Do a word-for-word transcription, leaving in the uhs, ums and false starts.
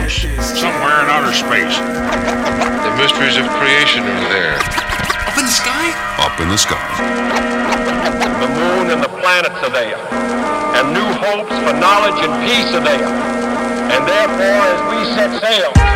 know, somewhere in outer space. The mysteries of creation are there. Up in the sky? Up in the sky. The moon and the planets are there. And new hopes for knowledge and peace are there. And therefore, as we set sail